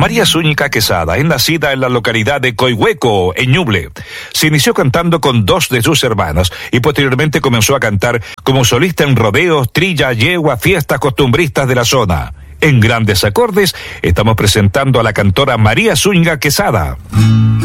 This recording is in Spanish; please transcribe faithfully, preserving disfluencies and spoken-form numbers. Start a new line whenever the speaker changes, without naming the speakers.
María Zúñiga Quesada es nacida en la localidad de Coihueco, en Ñuble. Se inició cantando con dos de sus hermanos y posteriormente comenzó a cantar como solista en rodeos, trilla, yegua, fiestas costumbristas de la zona. En Grandes Acordes estamos presentando a la cantora María Zúñiga Quesada.